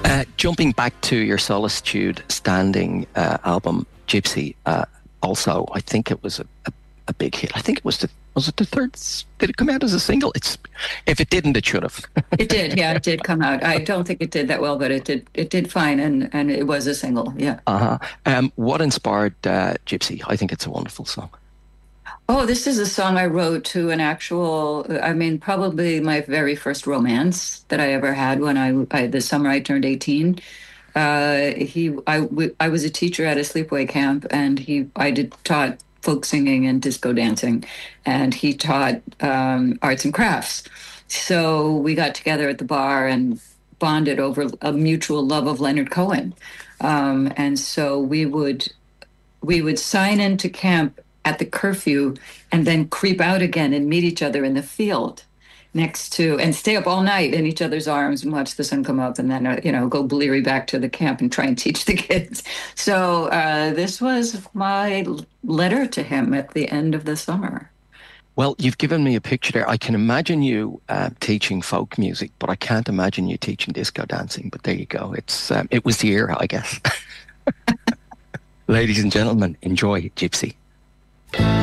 Jumping back to your Solitude Standing album, Gypsy, also, I think it was a big hit. I think it was was it the third? Did it come out as a single? If it didn't, it should have. It did, yeah, it did come out. I don't think it did that well, but it did fine, and it was a single, yeah. Uh-huh. What inspired Gypsy? I think it's a wonderful song. Oh, this is a song I wrote to an actual, I mean, probably my very first romance that I ever had when the summer I turned 18. I was a teacher at a sleepaway camp, and taught folk singing and disco dancing, and he taught arts and crafts. So we got together at the bar and bonded over a mutual love of Leonard Cohen. And so we would sign into camp at the curfew and then creep out again and meet each other in the field next to, and stay up all night in each other's arms and watch the sun come up, and then go bleary back to the camp and try and teach the kids. So this was my letter to him at the end of the summer. Well, you've given me a picture there. I can imagine you teaching folk music, but I can't imagine you teaching disco dancing. But there you go. It was the era, I guess. Ladies and gentlemen, enjoy Gypsy.